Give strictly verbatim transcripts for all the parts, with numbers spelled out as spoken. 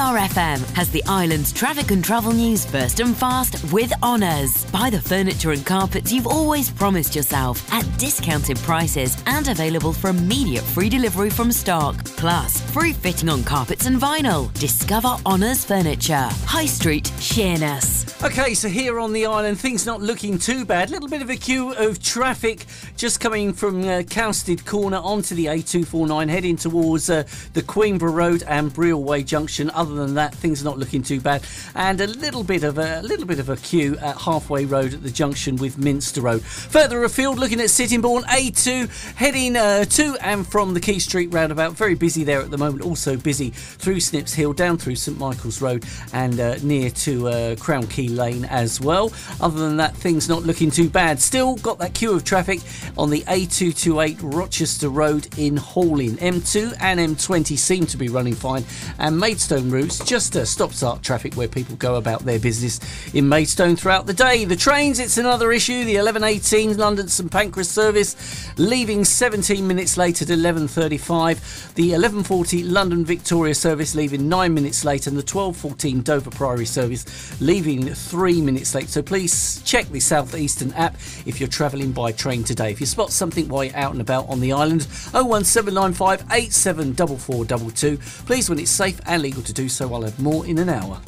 R F M has the island's traffic and travel news first and fast with Honours. Buy the furniture and carpets you've always promised yourself at discounted prices and available for immediate free delivery from stock. Plus, free fitting on carpets and vinyl. Discover Honours Furniture. High Street, Sheerness. OK, so here on the island, things not looking too bad. A little bit of a queue of traffic just coming from uh, Cowsted Corner onto the A two forty-nine, heading towards uh, the Queenborough Road and Breelway Junction. Other than that, things are not looking too bad. And a little bit of a, a little bit of a queue at Halfway Road at the junction with Minster Road. Further afield, looking at Sittingbourne, A two, heading uh, to and from the Quay Street roundabout. Very busy there at the moment. Also busy through Snips Hill, down through St Michael's Road and uh, near to uh, Crown Key Lane as well. Other than that, things not looking too bad. Still got that queue of traffic on the A two twenty-eight Rochester Road in Halling. M two and M twenty seem to be running fine, and Maidstone routes just a stop-start traffic where people go about their business in Maidstone throughout the day. The trains, it's another issue. The eleven eighteen London St Pancras service leaving seventeen minutes late at eleven thirty-five. The eleven forty London Victoria service leaving nine minutes late, and the twelve fourteen Dover Priory service leaving three minutes late. So please check the South Eastern app if you're travelling by train today. If you spot something while you're out and about on the island, oh one seven nine five eight seven four four two two. Please, when it's safe and legal to do so, I'll have more in an hour.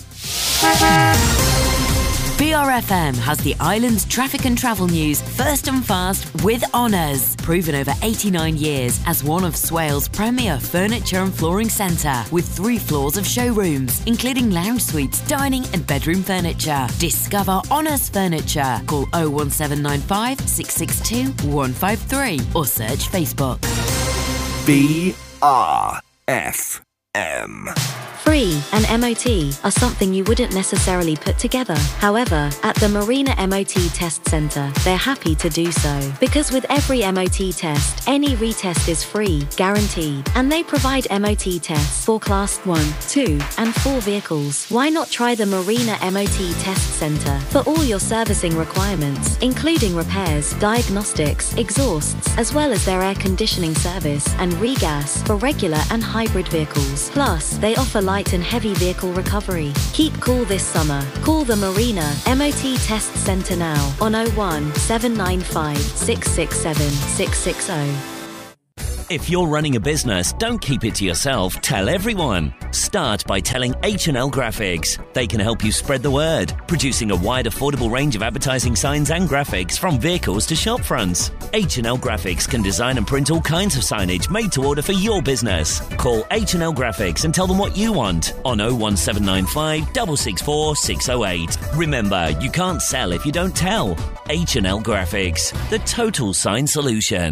B R F M has the island's traffic and travel news first and fast with Honours. Proven over eighty-nine years as one of Swales' premier furniture and flooring centre, with three floors of showrooms, including lounge suites, dining and bedroom furniture. Discover Honours Furniture. Call oh one seven nine five six six two one five three or search Facebook. B R F M. Free and M O T are something you wouldn't necessarily put together. However, at the Marina M O T Test Centre, they're happy to do so. Because with every M O T test, any retest is free, guaranteed. And they provide M O T tests for Class one, two and four vehicles. Why not try the Marina M O T Test Centre for all your servicing requirements, including repairs, diagnostics, exhausts, as well as their air conditioning service and regas for regular and hybrid vehicles. Plus, they offer light and heavy vehicle recovery. Keep cool this summer. Call the Marina M O T Test Centre now on oh one seven nine five six six seven six six oh. If you're running a business, don't keep it to yourself. Tell everyone. Start by telling H and L Graphics. They can help you spread the word, producing a wide, affordable range of advertising signs and graphics from vehicles to shop fronts. H and L Graphics can design and print all kinds of signage made to order for your business. Call H and L Graphics and tell them what you want on oh one seven nine five six six four six oh eight. Remember, you can't sell if you don't tell. H and L Graphics, the total sign solution.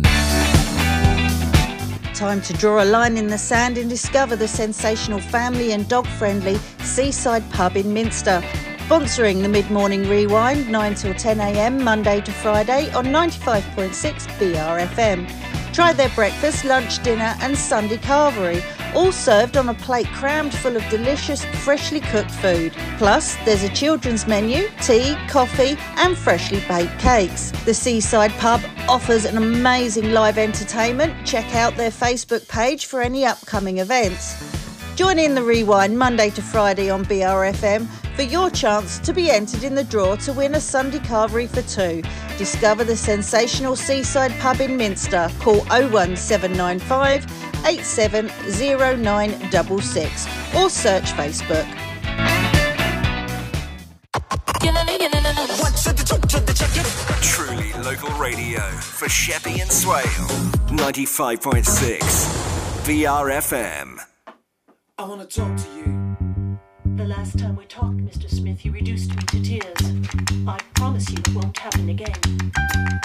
Time to draw a line in the sand and discover the sensational family and dog-friendly Seaside Pub in Minster. Sponsoring the Mid-Morning Rewind, nine till ten a m Monday to Friday on ninety-five point six B R F M. Try their breakfast, lunch, dinner and Sunday carvery, all served on a plate crammed full of delicious, freshly cooked food. Plus, there's a children's menu, tea, coffee and freshly baked cakes. The Seaside Pub offers an amazing live entertainment. Check out their Facebook page for any upcoming events. Join in the Rewind Monday to Friday on B R F M for your chance to be entered in the draw to win a Sunday carvery for two. Discover the sensational Seaside Pub in Minster. Call oh one seven nine five eight seven oh nine six six or search Facebook. Truly local radio for Sheppey and Swale. ninety-five point six B R F M. I want to talk to you. The last time we talked, Mister Smith, you reduced me to tears. I promise you it won't happen again.